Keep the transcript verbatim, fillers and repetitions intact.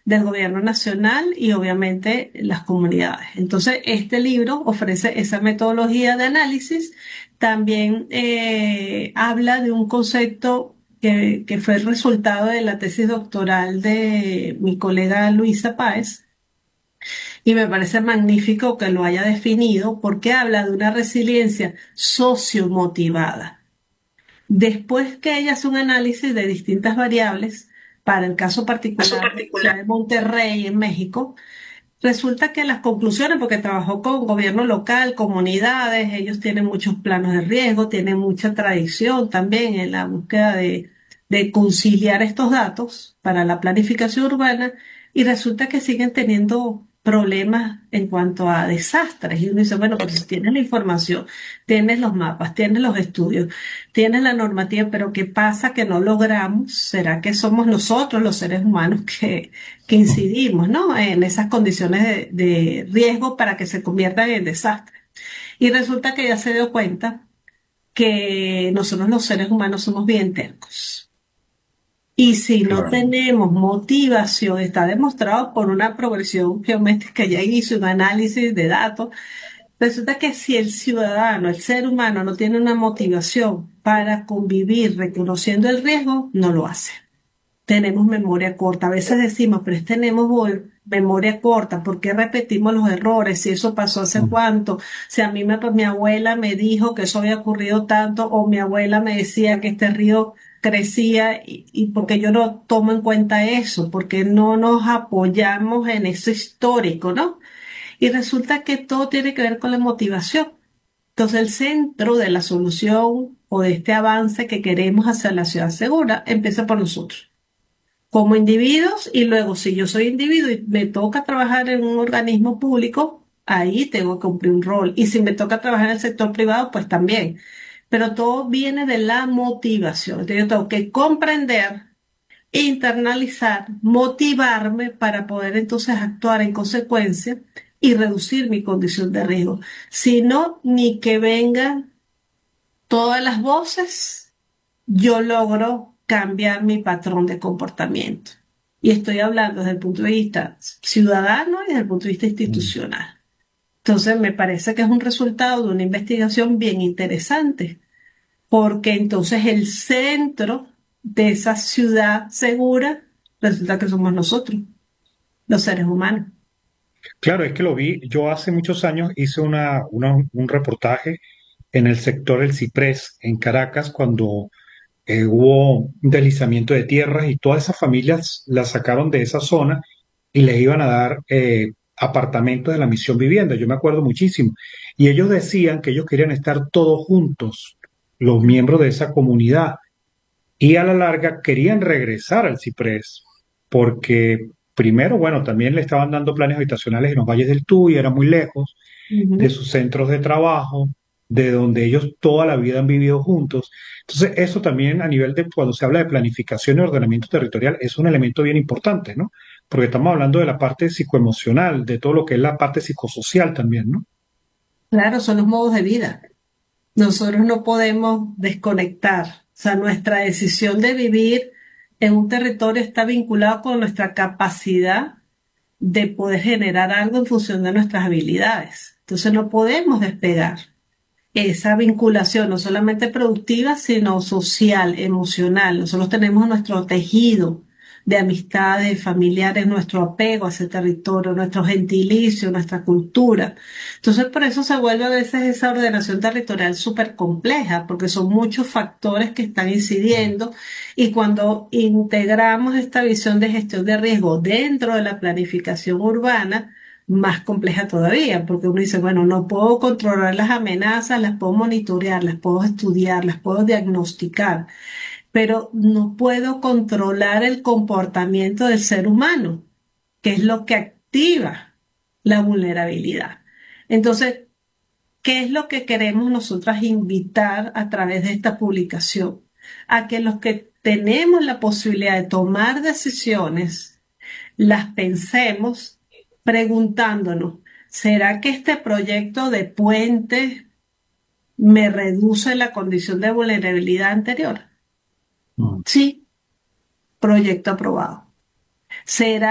del gobierno nacional y obviamente las comunidades. Entonces, este libro ofrece esa metodología de análisis. También eh, habla de un concepto que, que fue el resultado de la tesis doctoral de mi colega Luisa Páez, y me parece magnífico que lo haya definido porque habla de una resiliencia sociomotivada. Después que ella hace un análisis de distintas variables, para el caso Caso particular de la particular. ciudad de Monterrey, en México, resulta que las conclusiones, porque trabajó con gobierno local, comunidades, ellos tienen muchos planos de riesgo, tienen mucha tradición también en la búsqueda de, de conciliar estos datos para la planificación urbana, y resulta que siguen teniendo problemas en cuanto a desastres. Y uno dice, bueno, pero si tienes la información, tienes los mapas, tienes los estudios, tienes la normativa, pero ¿qué pasa que no logramos? ¿Será que somos nosotros los seres humanos que que incidimos, ¿no? En esas condiciones de, de riesgo para que se conviertan en desastres? Y resulta que ya se dio cuenta que nosotros los seres humanos somos bien tercos. Y si no Claro. tenemos motivación, está demostrado por una progresión geométrica que ya hizo, un análisis de datos, resulta que si el ciudadano, el ser humano, no tiene una motivación para convivir reconociendo el riesgo, no lo hace. Tenemos memoria corta. A veces decimos, pero es tenemos vol- memoria corta, ¿por qué repetimos los errores? Si eso pasó hace Mm. cuánto, si a mí me, pues, mi abuela me dijo que eso había ocurrido tanto, o mi abuela me decía que este río crecía, y, y porque yo no tomo en cuenta eso, porque no nos apoyamos en eso histórico, ¿no? Y resulta que todo tiene que ver con la motivación. Entonces, el centro de la solución o de este avance que queremos hacia la ciudad segura empieza por nosotros como individuos, y luego si yo soy individuo y me toca trabajar en un organismo público, ahí tengo que cumplir un rol. Y si me toca trabajar en el sector privado, pues también. Pero todo viene de la motivación. Entonces yo tengo que comprender, internalizar, motivarme para poder entonces actuar en consecuencia y reducir mi condición de riesgo. Si no, ni que vengan todas las voces, yo logro cambiar mi patrón de comportamiento. Y estoy hablando desde el punto de vista ciudadano y desde el punto de vista Mm. institucional. Entonces, me parece que es un resultado de una investigación bien interesante, porque entonces el centro de esa ciudad segura resulta que somos nosotros, los seres humanos. Claro, es que lo vi. Yo hace muchos años hice una, una- un reportaje en el sector del Ciprés, en Caracas, cuando eh, hubo un deslizamiento de tierras y todas esas familias las sacaron de esa zona y les iban a dar eh, apartamentos de la Misión Vivienda. Yo me acuerdo muchísimo. Y ellos decían que ellos querían estar todos juntos, los miembros de esa comunidad. Y a la larga querían regresar al Ciprés, porque primero, bueno, también le estaban dando planes habitacionales en los valles del Tuy, era muy lejos de Ujú. sus centros de trabajo, de donde ellos toda la vida han vivido juntos. Entonces, eso también a nivel de cuando se habla de planificación y ordenamiento territorial es un elemento bien importante, ¿no? Porque estamos hablando de la parte psicoemocional, de todo lo que es la parte psicosocial también, ¿no? Claro, son los modos de vida. Nosotros no podemos desconectar. O sea, nuestra decisión de vivir en un territorio está vinculada con nuestra capacidad de poder generar algo en función de nuestras habilidades. Entonces no podemos despegar esa vinculación, no solamente productiva, sino social, emocional. Nosotros tenemos nuestro tejido de amistades, familiares, nuestro apego a ese territorio, nuestro gentilicio, nuestra cultura. Entonces, por eso se vuelve a veces esa ordenación territorial súper compleja, porque son muchos factores que están incidiendo, y cuando integramos esta visión de gestión de riesgo dentro de la planificación urbana, más compleja todavía, porque uno dice, bueno, no puedo controlar las amenazas, las puedo monitorear, las puedo estudiar, las puedo diagnosticar, pero no puedo controlar el comportamiento del ser humano, que es lo que activa la vulnerabilidad. Entonces, ¿qué es lo que queremos nosotras invitar a través de esta publicación? A que los que tenemos la posibilidad de tomar decisiones, las pensemos preguntándonos, ¿será que este proyecto de puente me reduce la condición de vulnerabilidad anterior? Mm. Sí, proyecto aprobado. ¿Será